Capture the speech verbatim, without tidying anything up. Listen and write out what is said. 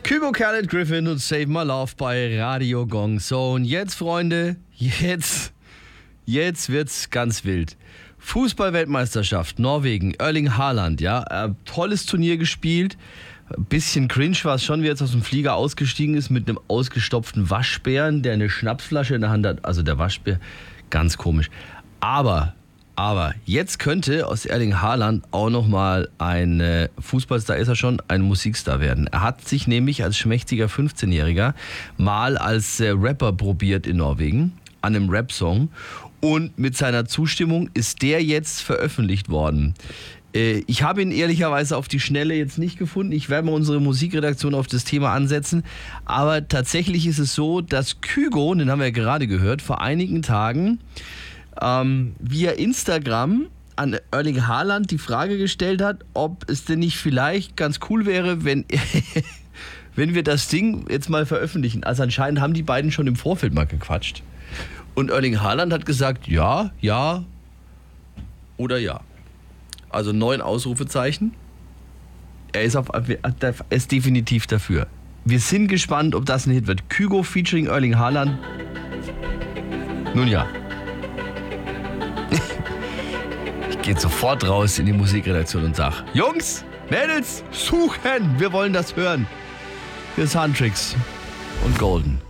Kygo, Khaled, Griffin und Save My Love bei Radio Gong. So, und jetzt, Freunde, jetzt, jetzt wird's ganz wild. Fußball-Weltmeisterschaft, Norwegen, Erling Haaland, ja, äh, tolles Turnier gespielt. Bisschen cringe war es schon, wie er jetzt aus dem Flieger ausgestiegen ist mit einem ausgestopften Waschbären, der eine Schnapsflasche in der Hand hat. Also der Waschbär, ganz komisch. Aber, aber jetzt könnte aus Erling Haaland auch nochmal ein äh, Fußballstar, ist er schon, ein Musikstar werden. Er hat sich nämlich als schmächtiger fünfzehnjähriger mal als äh, Rapper probiert in Norwegen, an einem Rap-Song. Und mit seiner Zustimmung ist der jetzt veröffentlicht worden. Äh, ich habe ihn ehrlicherweise auf die Schnelle jetzt nicht gefunden. Ich werde mal unsere Musikredaktion auf das Thema ansetzen. Aber tatsächlich ist es so, dass Kygo, den haben wir ja gerade gehört, vor einigen Tagen ähm, via Instagram an Erling Haaland die Frage gestellt hat, ob es denn nicht vielleicht ganz cool wäre, wenn, wenn wir das Ding jetzt mal veröffentlichen. Also anscheinend haben die beiden schon im Vorfeld mal gequatscht. Und Erling Haaland hat gesagt, ja, ja oder ja. Also neun Ausrufezeichen. Er ist, auf, er ist definitiv dafür. Wir sind gespannt, ob das ein Hit wird. Kygo featuring Erling Haaland. Nun ja. Ich gehe sofort raus in die Musikredaktion und sag, Jungs, Mädels, suchen, wir wollen das hören. Hier ist Huntrix und Golden.